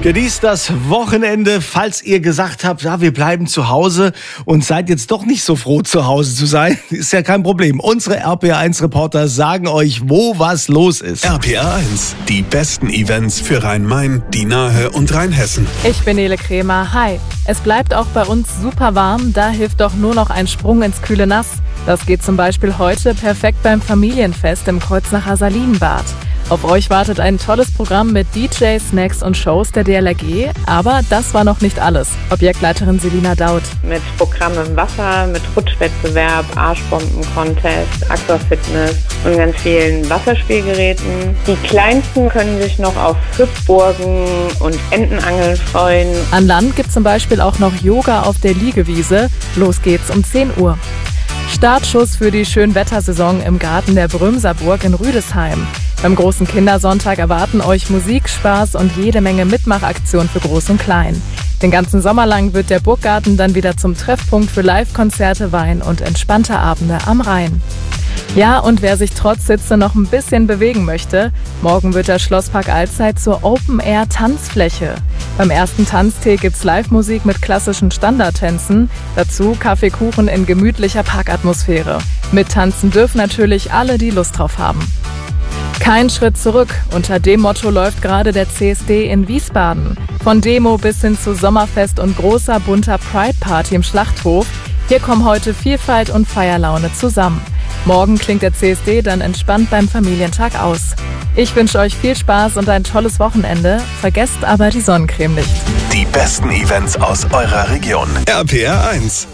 Genießt das Wochenende, falls ihr gesagt habt, ja, wir bleiben zu Hause und seid jetzt doch nicht so froh, zu Hause zu sein. Ist ja kein Problem. Unsere RPR1-Reporter sagen euch, wo was los ist. RPR1, die besten Events für Rhein-Main, die Nahe und Rheinhessen. Ich bin Nele Kremer. Hi. Es bleibt auch bei uns super warm. Da hilft doch nur noch ein Sprung ins kühle Nass. Das geht zum Beispiel heute perfekt beim Familienfest im Kreuznacher Salinenbad. Auf euch wartet ein tolles Programm mit DJs, Snacks und Shows der DLRG. Aber das war noch nicht alles. Objektleiterin Selina Daud. Mit Programm im Wasser, mit Rutschwettbewerb, Arschbomben-Contest, Aquafitness und ganz vielen Wasserspielgeräten. Die Kleinsten können sich noch auf Hüpfburgen und Entenangeln freuen. An Land gibt es zum Beispiel auch noch Yoga auf der Liegewiese. Los geht's um 10 Uhr. Startschuss für die Schönwettersaison im Garten der Brömserburg in Rüdesheim. Beim großen Kindersonntag erwarten euch Musik, Spaß und jede Menge Mitmachaktionen für Groß und Klein. Den ganzen Sommer lang wird der Burggarten dann wieder zum Treffpunkt für Live-Konzerte, Wein und entspannte Abende am Rhein. Ja, und wer sich trotz Sitze noch ein bisschen bewegen möchte, morgen wird der Schlosspark Allzeit zur Open-Air-Tanzfläche. Beim ersten Tanztee gibt's Live-Musik mit klassischen Standardtänzen, dazu Kaffeekuchen in gemütlicher Parkatmosphäre. Mittanzen dürfen natürlich alle, die Lust drauf haben. Kein Schritt zurück. Unter dem Motto läuft gerade der CSD in Wiesbaden. Von Demo bis hin zu Sommerfest und großer bunter Pride-Party im Schlachthof. Hier kommen heute Vielfalt und Feierlaune zusammen. Morgen klingt der CSD dann entspannt beim Familientag aus. Ich wünsche euch viel Spaß und ein tolles Wochenende. Vergesst aber die Sonnencreme nicht. Die besten Events aus eurer Region. RPR1.